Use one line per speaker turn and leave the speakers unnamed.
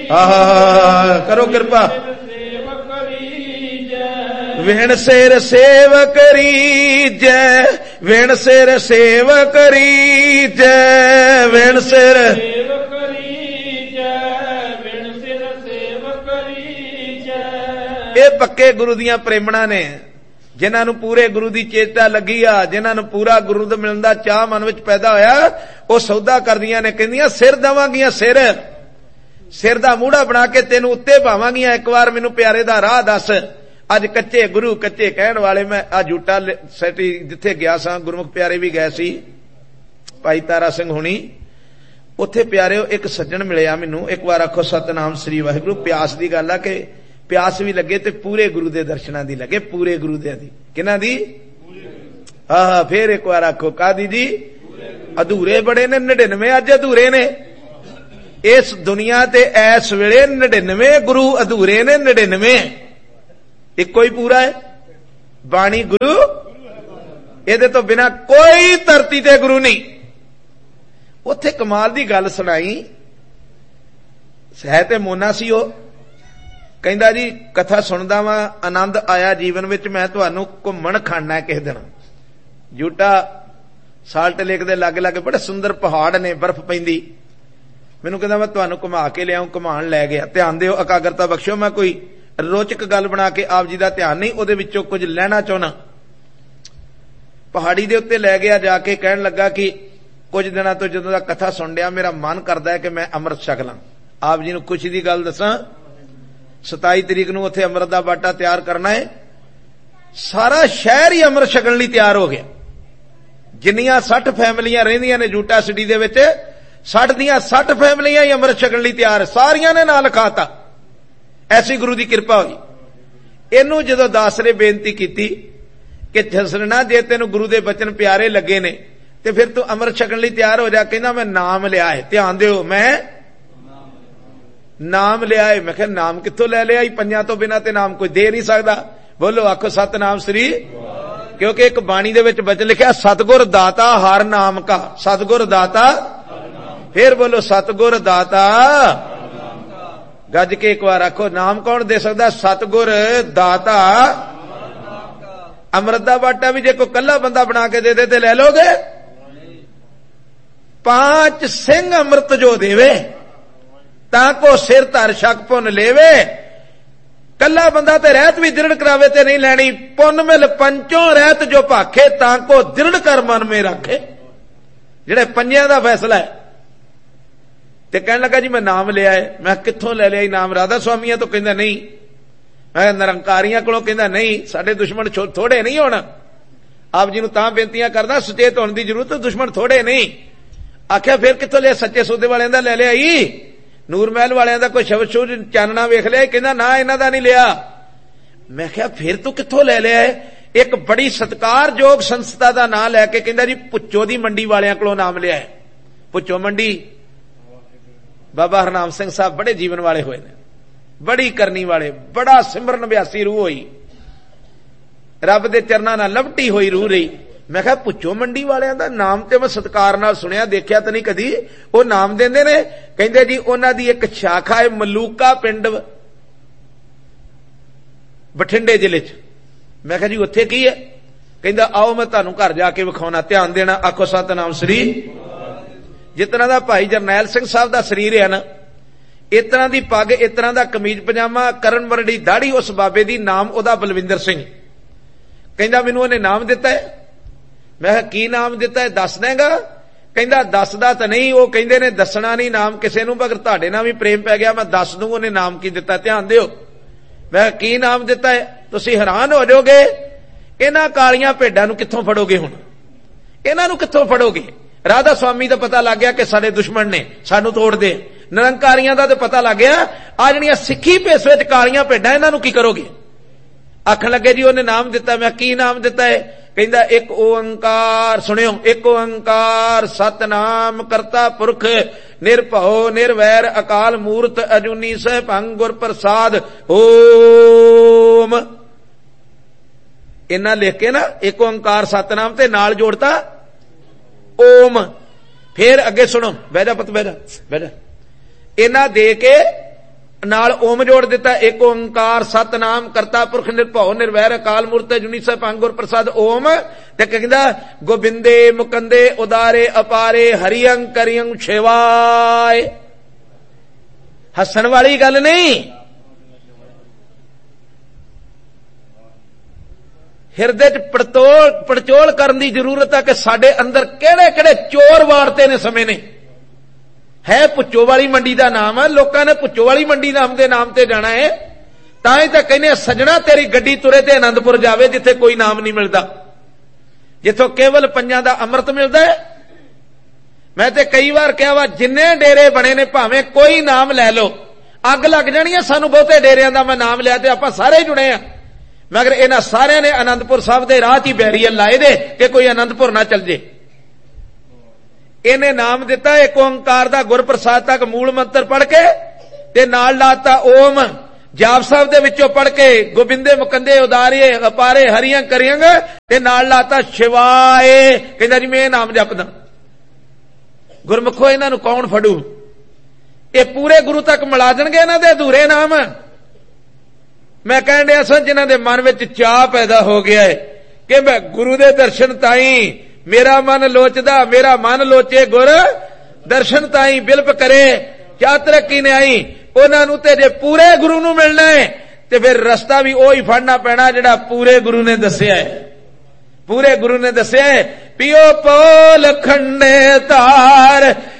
करो कृपा। विण सिर सेव करी जय, विण सिर सेव करी जय, विण सिर ये पक्के गुरु दियां प्रेमणा ने, जिन्हां नूं पूरे गुरु दी चेता लगी आ, जिन्हां नूं पूरा गुरु दा मिलण दा चाह मन विच पैदा होया, वो सौदा करदियां ने, कहंदियां सिर देवांगियां, सिर सिर दा मूड़ा बना के तेनू उत्ते पावांगियां, एक बार मैनू प्यारे दा राह दस। अज कच्चे गुरु कच्चे कहण वाले, मैं आ झूटा सैटी जिथे गया सां, गुरमुख प्यारे भी गए सी, भाई तारा सिंह हुणी, उत्थे प्यारे एक सज्जण मिलिया मैनू, एक बार आखो सतनाम श्री वाहिगुरू। प्यास दी गल आ कि प्यास भी लगे ते पूरे गुरु दे दर्शनां दी लगे, पूरे गुरु दे दी, किन्हां दी? फिर एक बार आखो कादी जी? अधूरे बड़े ने 99, अज अधूरे ने इस दुनिया ते इस वेले 99 गुरु अधूरे ने, 99 इको ही पूरा है। बाणी गुरु, इहदे तो बिना कोई धरती ते गुरु नहीं। उत्थे कमाल दी गल सुनाई, है ते मोना सी ओ, कहंदा जी कथा सुनदा वां, आनंद आया जीवन विच, मैं तुहानू घुम्मण खाना है किस दिन। जूटा साल्ट लेक दे लागे लागे बड़े सुंदर पहाड़ ने, बर्फ पैंदी, मैनू कहंदा मैं तुहानू घुमा के लियाऊं, घुमाण लै गया। ध्यान दिओ, एकाग्रता बख्शो, मैं कोई रोचक गल बना के आप जी दा ध्यान नहीं, उहदे विचों कुछ लैना चाहना। पहाड़ी दे उत्ते लै गया, जाके कहण लगा कि कुछ दिनों तो जदों दा कथा सुन लिया, मेरा मन करदा है कि मैं अमृत छक लां। आप जी नू खुशी दी गल दसां, 27 तरीक नूं उत्थे अमृत दा बाटा तैयार करना है, सारा शहर ही अमृत छकण लई तैयार हो गया। जिन्नियां 60 फैमिलियां रहिंदियां ने जूटा सिटी दे विच, 60 दियां 60 फैमिलियां ही अमृत छकण लई तैयार है, सारियां ने नां लिखाता। ऐसी गुरु की किरपा हुई। इनू जदों दास ने बेनती की कि जसना जे तेन गुरु के बचन प्यारे लगे ने ते फिर तू अमृत छकण लई तैयार हो जा। कहना मैं नाम लिया है, ध्यान दिओ, मैं नाम लिया है। मैं कहा नाम कित्थों ले लिया? पंजां तो बिना ते नाम कोई दे नहीं सकता। बोलो आखो सतनाम श्री, क्योंकि एक बाणी दे विच बचन लिखा सतगुर दाता हर नाम का, सतगुर दाता, फिर बोलो सतगुर दाता, गज के एक बार आखो नाम कौन दे सकता? सतगुर दाता। अमृत दा बाटा भी जे कोई कल्ला बंदा बना के दे दे ते ले लोगे? 5 सिंह अमृत जो देवे ताको सिर धर शक पुन लेवे। कल्ला बंदा ते रहत भी दृढ़ करावे ते नहीं लैनी, पुन मिल पंचों रहत जो भाखे ताको दृढ़ कर मन में रखे। जेड़े पंजियां दा फैसला है। ते कहने लगा जी मैं नाम लिया है। मैं कित्थों ले लिया नाम? राधा स्वामिया तो कहंदा नहीं, मैं निरंकारियां कोलों कहंदा नहीं, साडे दुश्मन थोड़े नहीं होना। आप जी नूं तां बेनतियां करदा, सुचेत होने की जरूरत, दुश्मन थोड़े नहीं। आख्या फिर कित्थों लिया? सच्चे सौदे वालियां दा ले लिया ही, नूर महल वालियां दा कोई शब्द शूर चानना वेख लिया? कहंदा ना इन्हां दा नहीं लिया। मैं कहा फिर तू कित्थों ले लिया है? एक बड़ी सत्कारयोग संस्था दा नाम लैके कहंदा जी भुच्चो दी मंडी वालियां कोलों नाम लिया है। भुच्चो मंडी बाबा हरनाम सिंह साहब बड़े जीवन वाले हुए ने, बड़ी करनी वाले, बड़ा सिमरन अभ्यासी रूह हुई, रब दे चरनां नाल लवटी हुई रूह रही। मैं कहा भुच्चो मंडी वालियां दा नाम ते मैं सत्कार नाल सुनिया, देखिया तो नहीं कदी। वो नाम देंदे ने, कहंदे जी उन्हां दी एक शाखा है मलूका पिंड बठिंडे जिले च। मैं कहा जी उत्थे की है? कहंदा आओ मैं तुहानूं घर जाके विखाउणा। ध्यान देना, आखो सतनाम श्री। जितना दा भाई जरनैल सिंह साहब दा शरीर है ना, इतना दी पग, इतना दा कमीज पजामा, करन वरडी दाढ़ी, उस बाबे दी नाम ओदा बलविंदर सिंह। कहंदा मैनूं उहने नाम दिता है। मैं कहा की नाम दिता है, दस देगा? कहंदा दसदा तां नहीं, वो कहंदे ने दसना नहीं नाम किसे नूं, मगर तुहाडे नाल भी प्रेम पै गया, मैं दस दूं उहने नाम की दिता। ध्यान दिओ, मैं की नाम दिता है? तुसीं हैरान हो जाओगे। इन्हां कालियां भेडां नूं कित्थों फड़ोगे? हुण इन्हां नूं कित्थों फड़ोगे? राधा स्वामी का पता लग गया कि साडे दुश्मन ने सानू तोड़ दे। निरंकारियां दा तो पता लग गया। आ जिहड़ियां सिੱਖੀ भेस विच कालियां भेडां, इन्हां नूं की करोगे? आखण लगे जी उहने नाम दिता। मैं की नाम दिता है? कहंदा एक ओंकार, सुनियो, एक ओंकार सतनाम करता पुरख निरभਉ निरवैर अकाल मूर्त अजूनी सहभंग गुर प्रसाद ओम। इन्ना लिख के ना एक ओंकार सतनाम ते नाल जोड़ता ओम। फिर अगे सुनो, बह जा पुत, बह जा, बह जा। इन्ना दे के नाल ओम जोड़ दिता, एक ओंकार सतनाम करता पुरख निर्भौ निर्वैर अकाल मूरत जुनी सैभं गुर प्रसाद ओम। ते कहंदा गोबिंदे मुकंदे उदारे अपारे हरियं करियं शिवाय। हसन वाली गल नहीं, हिरदे च पड़चोल करन दी जरूरत है कि साडे अंदर किहड़े किहड़े चोर वारते ने समय ने। है भुच्चो वाली मंडी का नाम है, लोगों ने भुच्चो वाली मंडी नाम के नाम से जाना है, तां तां कहने सजना तेरी गड्डी तुरे ते आनंदपुर जावे जिथे कोई नाम नहीं मिलता, जिथों केवल पंजां दा अमृत मिलता है। मैं ते कई बार कहा वा जिन्ने डेरे बने ने भावें कोई नाम लै लो, अग लग जानी है सानू बहुते डेरियां दा मैं नाम लिया ते आपां सारे जुड़े आ, मगर इन्हां सारियां ने आनंदपुर साहब दे राह च ही बैरीअर लाए दे कि कोई आनंदपुर ना चल जे। इन्हें नाम दिता एक ओंकार दा गुरप्रसाद तक मूल मंत्र पढ़ के ते नाल लाता ओम जाप साहब दे विचों पढ़ के गोबिंदे मुकंदे उदारे अपारे हरियां करियंग ते नाल लाता शिवाय। कहंदा जी मैं नाम जपदा। गुरमुखो इन्हां नूं कौन फड़ू? ये पूरे गुरु तक मिला देणगे इन्हां दे अधूरे नाम। मैं कहण दिया सां जिन्हां दे मन विच चाह पैदा हो गया है कि मैं गुरु दे दर्शन ताई मेरा मन लोचदा, मेरा मन लोचे गुर दर्शन ताई बिलप करे क्या तरक्की ने आई, उन्हां नूं ते जे पूरे गुरु नूं मिलना है ते फिर रस्ता भी ओही फड़ना पैना जिहड़ा पूरे गुरु ने दस्सिया है। पूरे गुरु ने दस्सिया है पियो पोल खंडे तार